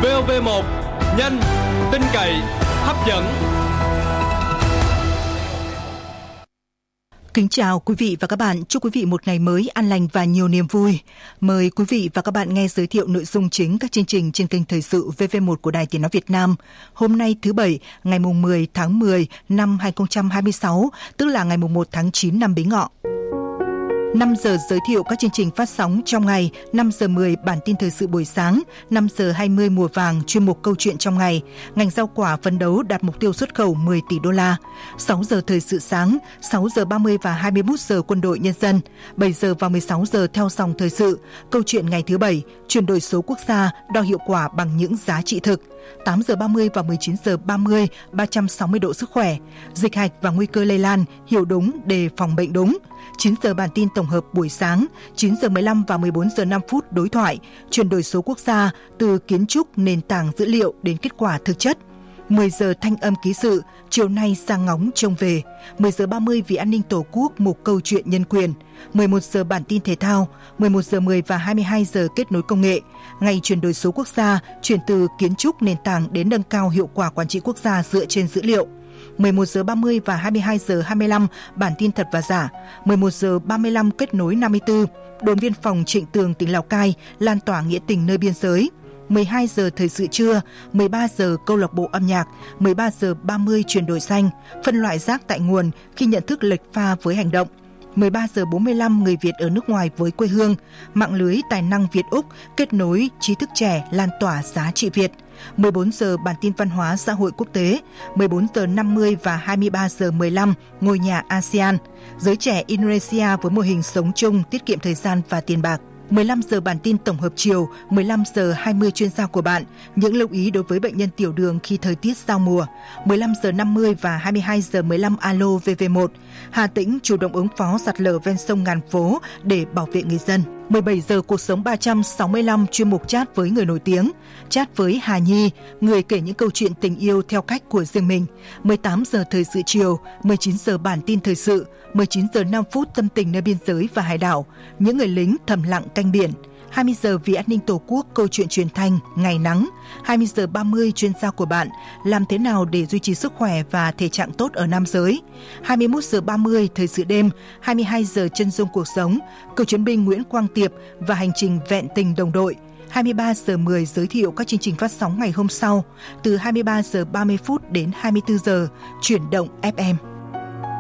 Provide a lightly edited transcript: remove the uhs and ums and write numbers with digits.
VOV1, nhanh, tin cậy, hấp dẫn. Kính chào quý vị và các bạn. Chúc quý vị một ngày mới an lành và nhiều niềm vui. Mời quý vị và các bạn nghe giới thiệu nội dung chính các chương trình trên kênh Thời sự VV1 của Đài Tiếng nói Việt Nam. Hôm nay thứ Bảy, ngày 10 tháng 10 năm 2026, tức là ngày 1 tháng 9 năm Bính Ngọ. 5 giờ giới thiệu các chương trình phát sóng trong ngày, 5 giờ 10 bản tin thời sự buổi sáng, 5 giờ 20 mùa vàng chuyên mục câu chuyện trong ngày, ngành rau quả phấn đấu đạt mục tiêu xuất khẩu 10 tỷ đô la, 6 giờ thời sự sáng, 6 giờ 30 và 21 giờ quân đội nhân dân, 7 giờ và 16 giờ theo dòng thời sự, câu chuyện ngày thứ Bảy, chuyển đổi số quốc gia, đo hiệu quả bằng những giá trị thực. 8 giờ 30 và 19 giờ 30, 360 độ sức khỏe, dịch hạch và nguy cơ lây lan, hiểu đúng để phòng bệnh đúng. 9 giờ bản tin tổng hợp buổi sáng, 9 giờ 15 và 14 giờ 5 phút đối thoại, chuyển đổi số quốc gia từ kiến trúc nền tảng dữ liệu đến kết quả thực chất. 10 giờ thanh âm ký sự, chiều nay sang ngóng trông về. 10 giờ 30 vì an ninh tổ quốc, mục câu chuyện nhân quyền. 11 giờ bản tin thể thao, 11 giờ 10 và 22 giờ kết nối công nghệ. Ngày chuyển đổi số quốc gia, chuyển từ kiến trúc nền tảng đến nâng cao hiệu quả quản trị quốc gia dựa trên dữ liệu. 11 giờ 30 và 22 giờ 25 bản tin thật và giả. 11 giờ 35 kết nối 54, đồn biên phòng Trịnh Tường tỉnh Lào Cai lan tỏa nghĩa tình nơi biên giới. 12 giờ thời sự trưa, 13 giờ câu lạc bộ âm nhạc, 13 giờ 30 chuyển đổi xanh, phân loại rác tại nguồn khi nhận thức lệch pha với hành động. 13 giờ 45 người Việt ở nước ngoài với quê hương, mạng lưới tài năng Việt-Úc kết nối trí thức trẻ lan tỏa giá trị Việt. 14 giờ bản tin văn hóa xã hội quốc tế, 14 giờ 50 và 23 giờ 15 ngôi nhà ASEAN, giới trẻ Indonesia với mô hình sống chung tiết kiệm thời gian và tiền bạc. 15 giờ bản tin tổng hợp chiều, 15 giờ 20 chuyên gia của bạn, những lưu ý đối với bệnh nhân tiểu đường khi thời tiết giao mùa. 15 giờ 50 và 22 giờ 15 alo VV1. Hà Tĩnh chủ động ứng phó sạt lở ven sông Ngàn Phố để bảo vệ người dân. 17 giờ cuộc sống 365 chuyên mục chat với người nổi tiếng, chat với Hà Nhi, người kể những câu chuyện tình yêu theo cách của riêng mình. 18 giờ thời sự chiều, 19 giờ bản tin thời sự, 19 giờ 5 phút tâm tình nơi biên giới và hải đảo, những người lính thầm lặng canh biển. 20 giờ vì an ninh tổ quốc, câu chuyện truyền thanh, ngày nắng. 20 giờ 30 chuyên gia của bạn, làm thế nào để duy trì sức khỏe và thể trạng tốt ở nam giới. 21 giờ 30 thời sự đêm, 22 giờ chân dung cuộc sống, cựu chiến binh Nguyễn Quang Tiệp và hành trình vẹn tình đồng đội. 23 giờ 10 giới thiệu các chương trình phát sóng ngày hôm sau, từ 23 giờ 30 phút đến 24 giờ, chuyển động FM.